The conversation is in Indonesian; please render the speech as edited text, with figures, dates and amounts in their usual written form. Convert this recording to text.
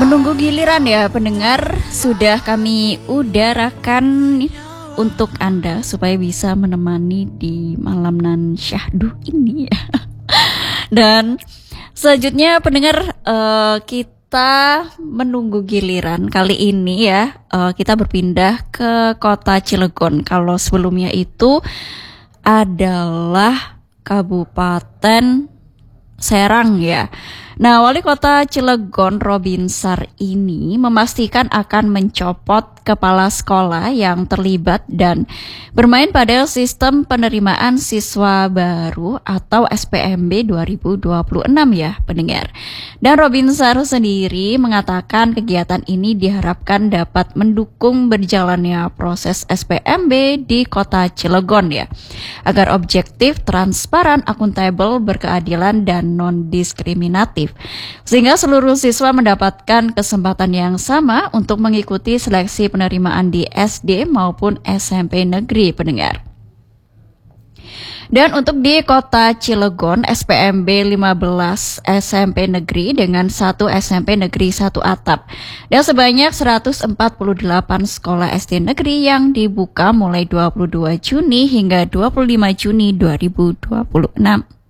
Menunggu giliran ya pendengar, sudah kami udarakan untuk Anda supaya bisa menemani di malam nan syahdu ini ya. Dan selanjutnya pendengar, kita menunggu giliran kali ini ya, kita berpindah ke kota Cilegon. Kalau sebelumnya itu adalah Kabupaten Serang ya. Nah, Wali Kota Cilegon Robinsar ini memastikan akan mencopot kepala sekolah yang terlibat dan bermain pada sistem penerimaan siswa baru atau SPMB 2026 ya pendengar. Dan Robinsar sendiri mengatakan kegiatan ini diharapkan dapat mendukung berjalannya proses SPMB di Kota Cilegon ya, agar objektif, transparan, akuntabel, berkeadilan dan non-diskriminatif, sehingga seluruh siswa mendapatkan kesempatan yang sama untuk mengikuti seleksi penerimaan di SD maupun SMP negeri pendengar. Dan untuk di Kota Cilegon, SPMB 15 SMP negeri dengan 1 SMP negeri 1 atap. Dan sebanyak 148 sekolah SD negeri yang dibuka mulai 22 Juni hingga 25 Juni 2026.